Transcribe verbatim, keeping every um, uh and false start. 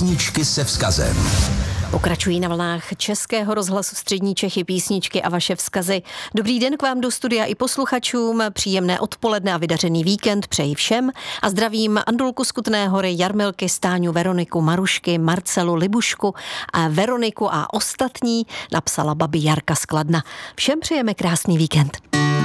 Písničky se vzkazem. Pokračují na vlnách Českého rozhlasu Střední Čechy písničky a vaše vzkazy. Dobrý den k vám do studia i posluchačům, příjemné odpoledne a vydařený víkend přeji všem a zdravím Andulku z Kutné Hory, Jarmilky, Stáňu, Veroniku, Marušky, Marcelu, Libušku a Veroniku a ostatní napsala babi Jarka z Kladna. Všem přejeme krásný víkend.